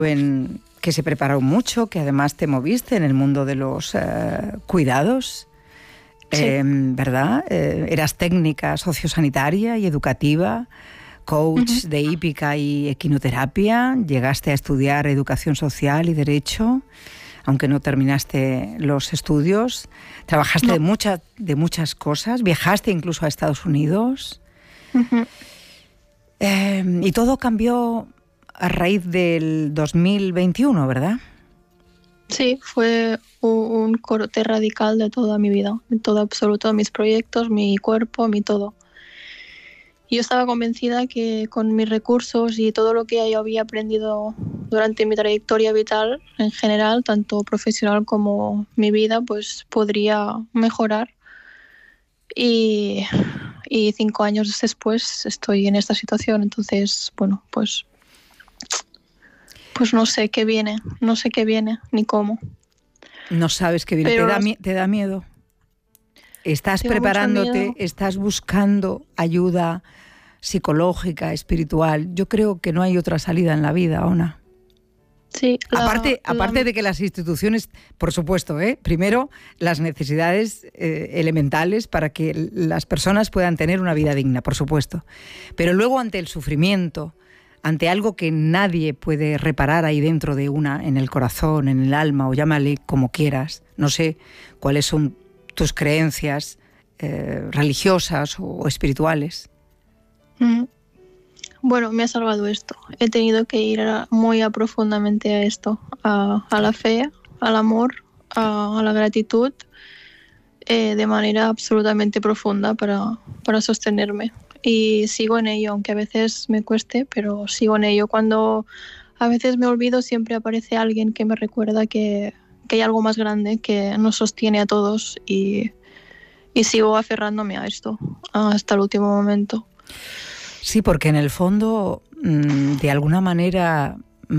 que se preparó mucho, que además te moviste en el mundo de los cuidados, Sí. ¿Verdad? Eras técnica sociosanitaria y educativa, coach de hípica y equinoterapia, llegaste a estudiar educación social y derecho, aunque no terminaste los estudios, trabajaste de muchas cosas, viajaste incluso a Estados Unidos. Y todo cambió a raíz del 2021, ¿verdad? Sí, fue un corte radical de toda mi vida, de todo absoluto, mis proyectos, mi cuerpo, mi todo. Yo estaba convencida que con mis recursos y todo lo que yo había aprendido durante mi trayectoria vital en general, tanto profesional como mi vida, pues podría mejorar. Y 5 años después estoy en esta situación, entonces, bueno, pues no sé qué viene, ni cómo. No sabes qué viene, Pero te da miedo. Estás tengo preparándote, mucho miedo. estás buscando ayuda psicológica, espiritual. Yo creo que no hay otra salida en la vida, Ona. Sí, Aparte de que las instituciones, por supuesto, primero las necesidades elementales para que las personas puedan tener una vida digna, por supuesto. Pero luego ante el sufrimiento, ante algo que nadie puede reparar ahí dentro de una, en el corazón, en el alma, o llámale como quieras, no sé cuáles son tus creencias religiosas o espirituales. Bueno, me ha salvado esto. He tenido que ir muy profundamente a esto, a la fe, al amor, a la gratitud, de manera absolutamente profunda para sostenerme. Y sigo en ello, aunque a veces me cueste, pero sigo en ello. Cuando a veces me olvido, siempre aparece alguien que me recuerda que hay algo más grande que nos sostiene a todos, y sigo aferrándome a esto hasta el último momento. Sí, porque en el fondo, de alguna manera,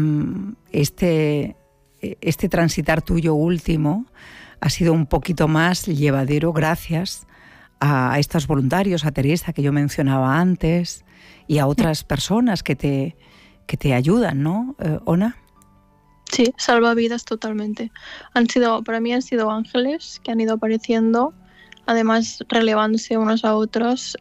este transitar tuyo último ha sido un poquito más llevadero gracias a estos voluntarios, a Teresa, que yo mencionaba antes, y a otras personas que te ayudan, ¿no, Ona? Sí, salvavidas totalmente. Para mí han sido ángeles que han ido apareciendo, además relevándose unos a otros,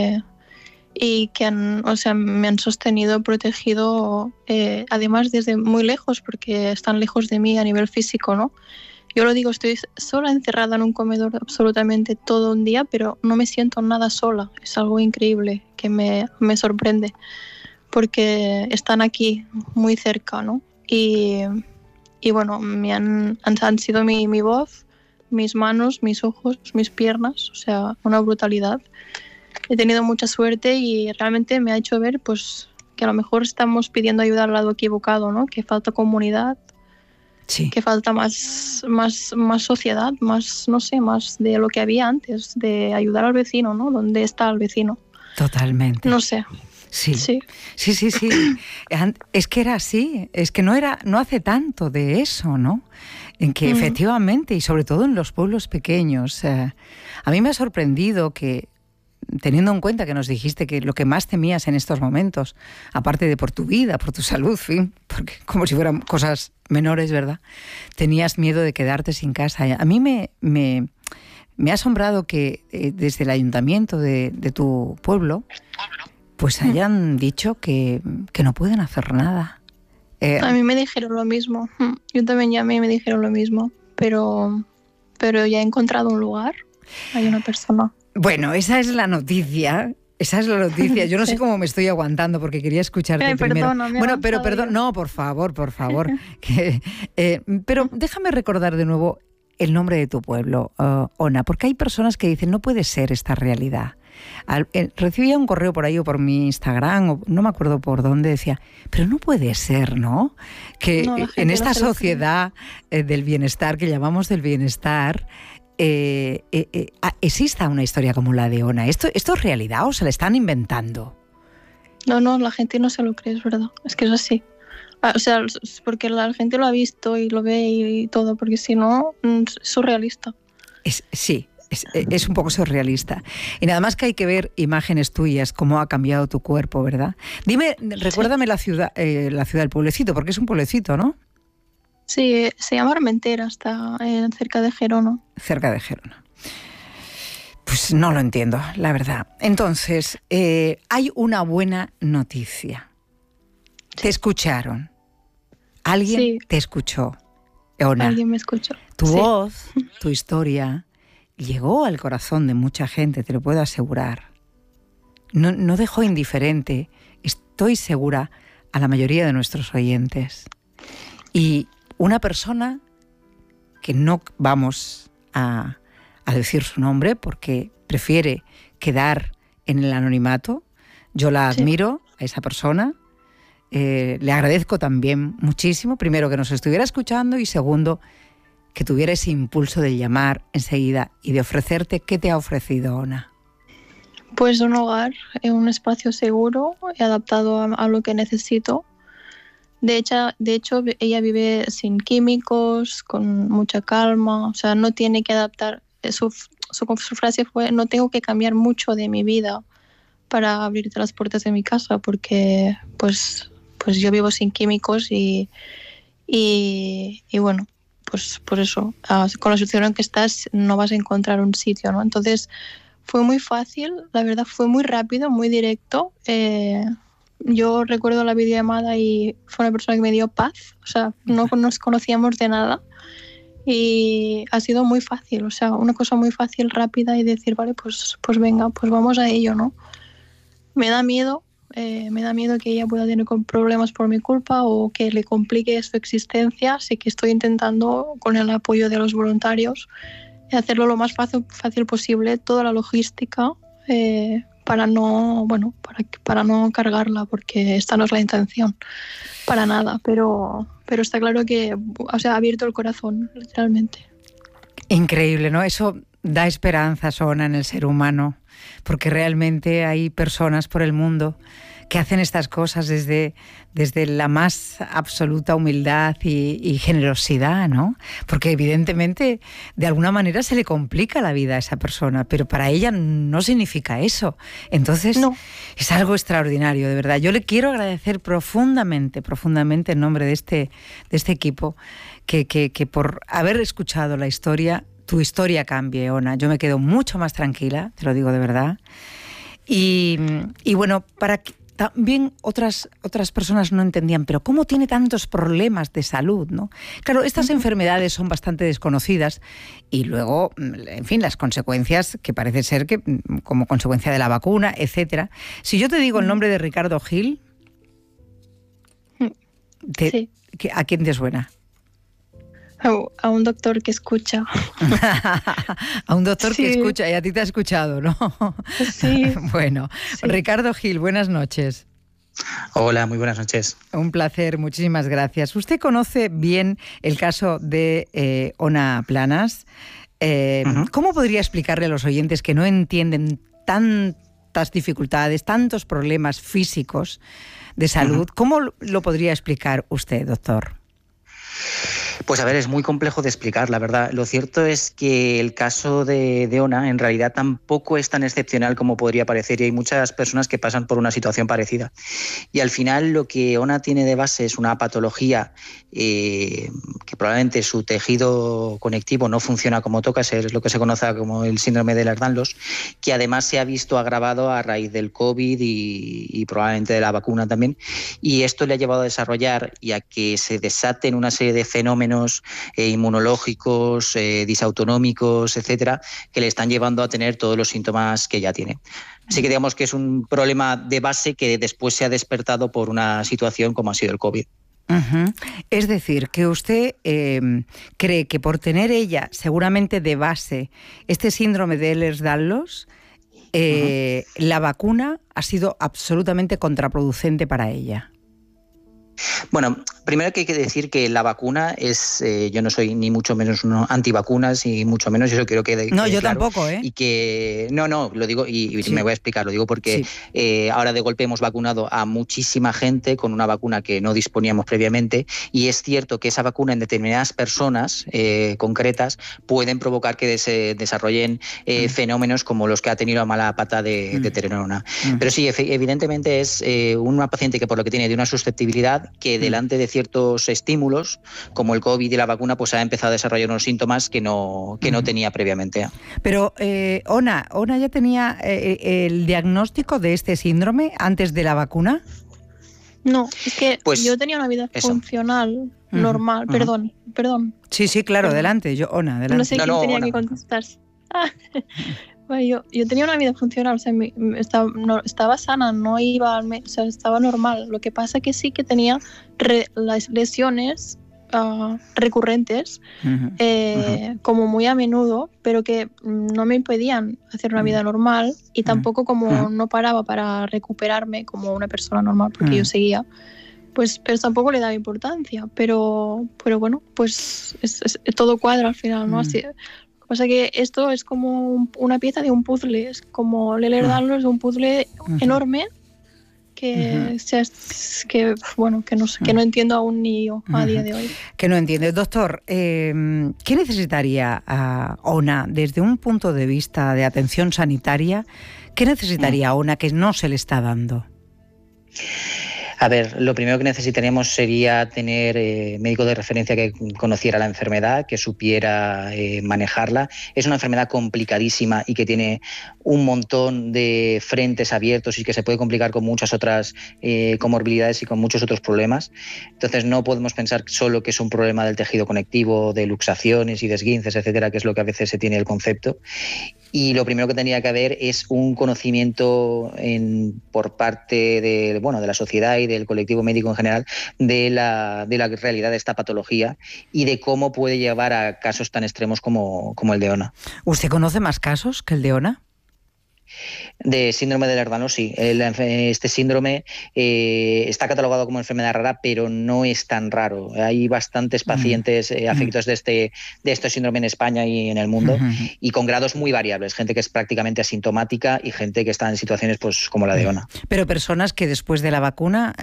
y que me han sostenido, protegido, además desde muy lejos, porque están lejos de mí a nivel físico, ¿no? Yo lo digo, estoy sola, encerrada en un comedor absolutamente todo un día, pero no me siento nada sola. Es algo increíble que me sorprende, porque están aquí, muy cerca, ¿no? Y bueno, han sido mi voz, mis manos, mis ojos, mis piernas, o sea, una brutalidad. He tenido mucha suerte y realmente me ha hecho ver, pues, que a lo mejor estamos pidiendo ayuda al lado equivocado, ¿no? Que falta comunidad, sí, que falta más sociedad, más, no sé, más de lo que había antes, de ayudar al vecino, ¿no? ¿Dónde está el vecino? Totalmente. No sé. Sí. Sí. Es que era así, es que no hace tanto de eso, ¿no? En que efectivamente, y sobre todo en los pueblos pequeños, a mí me ha sorprendido que, teniendo en cuenta que nos dijiste que lo que más temías en estos momentos, aparte de por tu vida, por tu salud, fin, porque como si fueran cosas menores, ¿verdad? Tenías miedo de quedarte sin casa. A mí me ha asombrado que desde el ayuntamiento de tu pueblo pues hayan dicho que no pueden hacer nada. A mí me dijeron lo mismo. Yo también llamé y me dijeron lo mismo, pero ya he encontrado un lugar. Hay una persona. Bueno, esa es la noticia. Yo no sé cómo me estoy aguantando porque quería escucharte primero. Bueno, pero perdón, no, por favor. Pero déjame recordar de nuevo el nombre de tu pueblo, Ona, porque hay personas que dicen no puede ser esta realidad. Recibía un correo por ahí o por mi Instagram, o no me acuerdo por dónde, decía, pero no puede ser, ¿no? Que en esta sociedad del bienestar, que llamamos del bienestar, exista una historia como la de Ona. ¿Esto es realidad o se la están inventando? No, la gente no se lo cree, es verdad. Es que es así. O sea, porque la gente lo ha visto y lo ve y todo, porque si no, es surrealista. Sí, es un poco surrealista. Y nada más que hay que ver imágenes tuyas, cómo ha cambiado tu cuerpo, ¿verdad? Dime, recuérdame la ciudad del pueblecito, porque es un pueblecito, ¿no? Sí, se llama Armentera, está cerca de Gerona. Cerca de Gerona. Pues no lo entiendo, la verdad. Entonces, hay una buena noticia. Sí. Te escucharon. Alguien te escuchó. Ona, alguien me escuchó. Tu voz, tu historia, llegó al corazón de mucha gente, te lo puedo asegurar. No dejó indiferente, estoy segura, a la mayoría de nuestros oyentes. Y una persona que no vamos a decir su nombre porque prefiere quedar en el anonimato, yo la admiro a esa persona. Le agradezco también muchísimo, primero, que nos estuviera escuchando y segundo, que tuviera ese impulso de llamar enseguida y de ofrecerte. ¿Qué te ha ofrecido, Ona? Pues un hogar, un espacio seguro, adaptado a lo que necesito. De hecho, ella vive sin químicos, con mucha calma, o sea, no tiene que adaptar. Su frase fue: no tengo que cambiar mucho de mi vida para abrirte las puertas de mi casa, porque pues yo vivo sin químicos y bueno, pues por eso, con la situación en que estás no vas a encontrar un sitio, ¿no? Entonces fue muy fácil, la verdad, fue muy rápido, muy directo. Yo recuerdo la videollamada y fue una persona que me dio paz, o sea, no nos conocíamos de nada y ha sido muy fácil, o sea, una cosa muy fácil, rápida, y decir, vale, pues venga, pues vamos a ello, ¿no? Me da miedo que ella pueda tener problemas por mi culpa o que le complique su existencia, así que estoy intentando, con el apoyo de los voluntarios, hacerlo lo más fácil posible, toda la logística, para no cargarla, porque esta no es la intención, para nada, pero está claro que, o sea, ha abierto el corazón, literalmente. Increíble, ¿no? Eso da esperanza, Ona, en el ser humano, porque realmente hay personas por el mundo que hacen estas cosas desde la más absoluta humildad y generosidad, ¿no? Porque evidentemente de alguna manera se le complica la vida a esa persona, pero para ella no significa eso. Entonces es algo extraordinario, de verdad. Yo le quiero agradecer profundamente en nombre de este equipo que por haber escuchado la historia, tu historia cambie, Ona. Yo me quedo mucho más tranquila, te lo digo de verdad. Y bueno, para que también otras personas no entendían, pero ¿cómo tiene tantos problemas de salud, ¿no? Claro, estas enfermedades son bastante desconocidas y luego, en fin, las consecuencias que parece ser que como consecuencia de la vacuna, etcétera. Si yo te digo el nombre de Ricardo Gil, ¿a quién te suena? A un doctor que escucha. A un doctor que escucha, y a ti te ha escuchado, ¿no? Sí. Bueno, sí. Ricardo Gil, buenas noches. Hola, muy buenas noches. Un placer, muchísimas gracias. Usted conoce bien el caso de Ona Planas. ¿Cómo podría explicarle a los oyentes que no entienden tantas dificultades, tantos problemas físicos de salud? ¿Cómo lo podría explicar usted, doctor? Pues a ver, es muy complejo de explicar, la verdad. Lo cierto es que el caso de Ona en realidad tampoco es tan excepcional como podría parecer, y hay muchas personas que pasan por una situación parecida. Y al final lo que Ona tiene de base es una patología que probablemente su tejido conectivo no funciona como toca, es lo que se conoce como el síndrome de Ehlers-Danlos, que además se ha visto agravado a raíz del COVID y probablemente de la vacuna también. Y esto le ha llevado a desarrollar y a que se desaten una serie de fenómenos inmunológicos, disautonómicos, etcétera, que le están llevando a tener todos los síntomas que ya tiene. Así que digamos que es un problema de base que después se ha despertado por una situación como ha sido el COVID. Es decir, que usted cree que por tener ella seguramente de base este síndrome de Ehlers-Danlos, la vacuna ha sido absolutamente contraproducente para ella. Bueno, Primero que hay que decir que la vacuna es, yo no soy ni mucho menos antivacunas y mucho menos, eso creo que no, yo claro, tampoco, ¿eh? Y que no, lo digo y sí. me voy a explicar, lo digo porque ahora de golpe hemos vacunado a muchísima gente con una vacuna que no disponíamos previamente, y es cierto que esa vacuna en determinadas personas concretas pueden provocar que se desarrollen fenómenos como los que ha tenido la mala pata de tener una. Pero sí, evidentemente es una paciente que por lo que tiene de una susceptibilidad que delante de ciertos estímulos como el COVID y la vacuna pues ha empezado a desarrollar unos síntomas que no tenía previamente. Pero Ona ya tenía el diagnóstico de este síndrome antes de la vacuna. No, es que pues yo tenía una vida funcional normal. Perdón. Sí, claro, adelante. Ona, adelante. No sé quién tenía que contestar. Bueno, yo tenía una vida funcional, o sea, estaba sana, no iba al médico, o sea, estaba normal. Lo que pasa que sí que tenía las lesiones recurrentes, como muy a menudo, pero que no me impedían hacer una vida normal, y tampoco como no paraba para recuperarme como una persona normal, porque yo seguía, pues, pero tampoco le daba importancia. Pero bueno, pues es todo cuadra al final, ¿no? Así. Lo que pasa es que esto es como una pieza de un puzzle, es como Ehlers-Danlos, de un puzzle enorme que no entiendo aún ni yo a día de hoy. Que no entiendes. Doctor, ¿qué necesitaría Ona desde un punto de vista de atención sanitaria? ¿Qué necesitaría Ona que no se le está dando? A ver, lo primero que necesitaríamos sería tener médico de referencia que conociera la enfermedad, que supiera manejarla. Es una enfermedad complicadísima y que tiene un montón de frentes abiertos y que se puede complicar con muchas otras comorbilidades y con muchos otros problemas. Entonces no podemos pensar solo que es un problema del tejido conectivo, de luxaciones y de esguinces, etcétera, que es lo que a veces se tiene el concepto. Y lo primero que tendría que haber es un conocimiento por parte de la sociedad y del colectivo médico en general de la realidad de esta patología y de cómo puede llevar a casos tan extremos como el de Ona. ¿Usted conoce más casos que el de Ona? De síndrome de Ehlers-Danlos, sí. Este síndrome está catalogado como enfermedad rara, pero no es tan raro. Hay bastantes pacientes afectados de este síndrome en España y en el mundo, y con grados muy variables. Gente que es prácticamente asintomática y gente que está en situaciones pues como la de Ona. Pero personas que después de la vacuna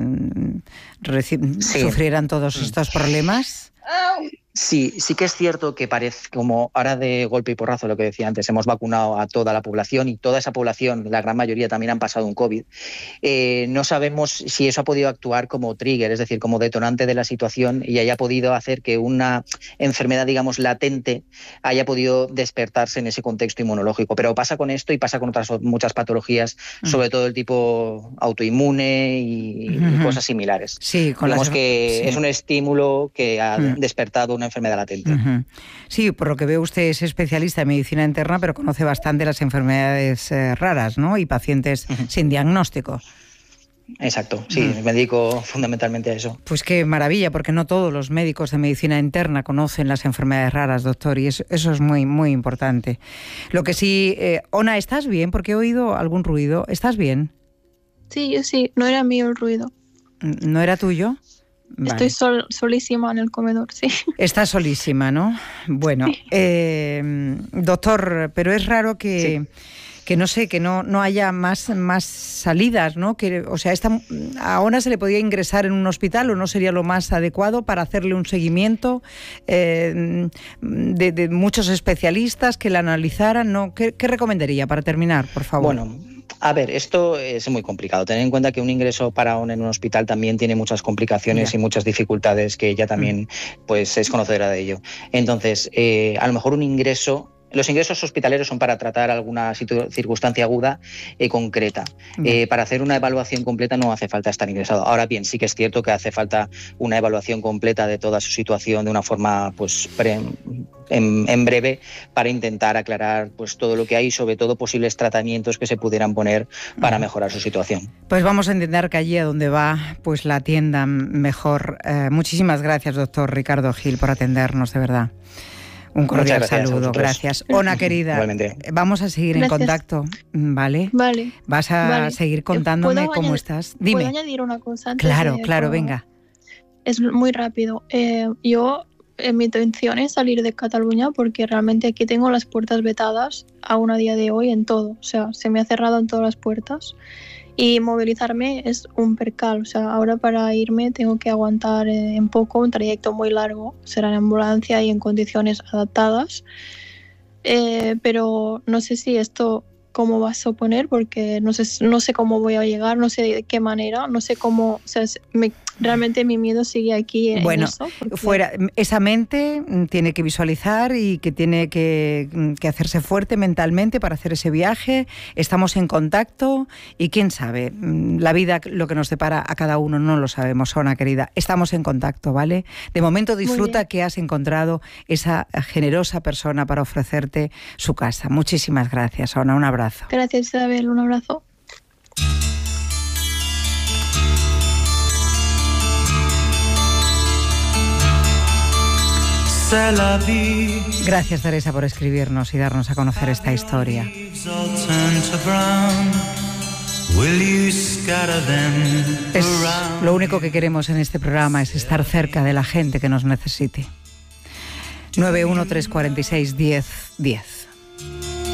sufrieran todos estos problemas. Sí que es cierto que parece, como ahora de golpe y porrazo, lo que decía antes, hemos vacunado a toda la población y toda esa población, la gran mayoría también han pasado un COVID. No sabemos si eso ha podido actuar como trigger, es decir, como detonante de la situación, y haya podido hacer que una enfermedad, digamos, latente haya podido despertarse en ese contexto inmunológico. Pero pasa con esto y pasa con otras muchas patologías, sobre todo el tipo autoinmune y cosas similares. Sí, digamos que es un estímulo que ha despertado una enfermedad latente. Sí, por lo que veo usted es especialista en medicina interna, pero conoce bastante las enfermedades raras, ¿no? Y pacientes sin diagnóstico. Exacto, sí, me dedico fundamentalmente a eso. Pues qué maravilla, porque no todos los médicos de medicina interna conocen las enfermedades raras, doctor, y eso es muy, muy importante. Lo que sí, Ona, ¿estás bien? Porque he oído algún ruido. ¿Estás bien? Sí, no era mío el ruido. ¿No era tuyo? Vale. Estoy solísima en el comedor, sí. Estás solísima, ¿no? Bueno, sí. Doctor, pero es raro que no sé, que no haya más salidas, ¿no? O sea, a Ona se le podía ingresar en un hospital, ¿o no sería lo más adecuado para hacerle un seguimiento de muchos especialistas que la analizaran, ¿no? ¿Qué recomendaría para terminar, por favor? Bueno, a ver, esto es muy complicado. Tener en cuenta que un ingreso para Ona en un hospital también tiene muchas complicaciones y muchas dificultades, que ella también pues es conocedora de ello. Entonces, a lo mejor los ingresos hospitaleros son para tratar alguna circunstancia aguda concreta. Para hacer una evaluación completa no hace falta estar ingresado. Ahora bien, sí que es cierto que hace falta una evaluación completa de toda su situación de una forma pues en breve, para intentar aclarar pues todo lo que hay y sobre todo posibles tratamientos que se pudieran poner para mejorar su situación. Pues vamos a intentar que allí a donde va pues la atiendan mejor. Muchísimas gracias, doctor Ricardo Gil, por atendernos, de verdad. Un cordial saludo, gracias. Ona, querida, igualmente. Vamos a seguir en contacto, ¿vale? Vale. Vas a seguir contándome cómo estás. Dime. ¿Puedo añadir una cosa? Claro, venga. es muy rápido. Mi intención es salir de Cataluña porque realmente aquí tengo las puertas vetadas aún a día de hoy en todo. O sea, se me ha cerrado en todas las puertas. Y movilizarme es un percal. O sea, ahora para irme tengo que aguantar un trayecto muy largo. Será en ambulancia y en condiciones adaptadas. Pero no sé si esto cómo va a suponer, porque no sé cómo voy a llegar, no sé de qué manera, no sé cómo, o sea, realmente mi miedo sigue aquí en eso. Porque... esa mente tiene que visualizar y que tiene que hacerse fuerte mentalmente para hacer ese viaje. Estamos en contacto y quién sabe, la vida, lo que nos depara a cada uno no lo sabemos, Ona querida. Estamos en contacto, ¿vale? De momento disfruta que has encontrado esa generosa persona para ofrecerte su casa. Muchísimas gracias, Ona, un abrazo. Gracias, Isabel, un abrazo. Gracias, Teresa, por escribirnos y darnos a conocer esta historia. Lo único que queremos en este programa es estar cerca de la gente que nos necesite. 913461010.